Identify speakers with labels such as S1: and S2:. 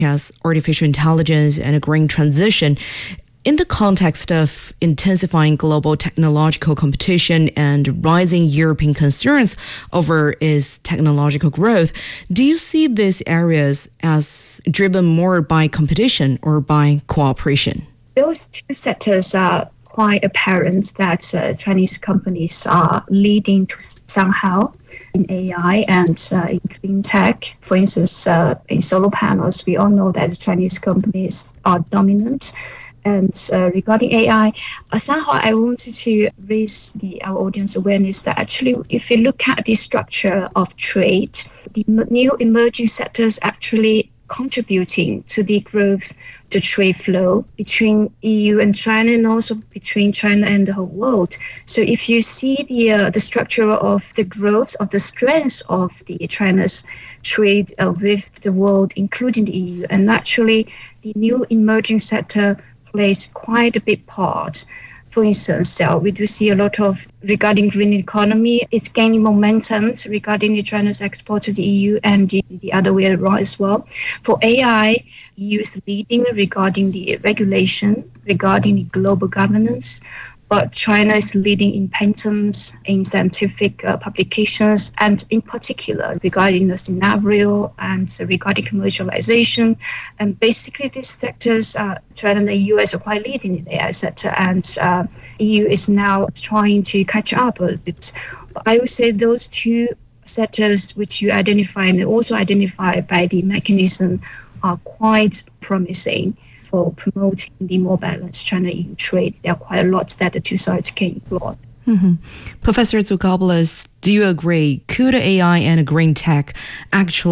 S1: as artificial intelligence and a green transition. In the context of intensifying global technological competition and rising European concerns over its technological growth, do you see these areas as driven more by competition or by cooperation?
S2: Those two sectors are quite apparent that Chinese companies are leading to somehow in AI and in clean tech. For instance, in solar panels, we all know that Chinese companies are dominant. And regarding AI, somehow I wanted to raise our audience awareness that actually, if you look at the structure of trade, the new emerging sectors actually contributing to the growth, the trade flow between EU and China, and also between China and the whole world. So if you see the structure of the growth of the strength of the China's trade with the world, including the EU, and naturally the new emerging sector plays quite a big part. For instance, we do see a lot of regarding green economy. It's gaining momentum regarding the China's export to the EU and the other way around as well. For AI, EU is leading regarding the regulation, regarding the global governance. But China is leading in patents, in scientific publications, and in particular regarding the scenario and regarding commercialization. And basically, these sectors, China and the US are quite leading in the AI sector, and EU is now trying to catch up a little bit. But I would say those two sectors which you identify and also identified by the mechanism are quite promising for promoting the more balanced China-EU trade. There are quite a lot that the two sides can explore.
S1: Professor Tsoukabelos, do you agree? Could AI and green tech actually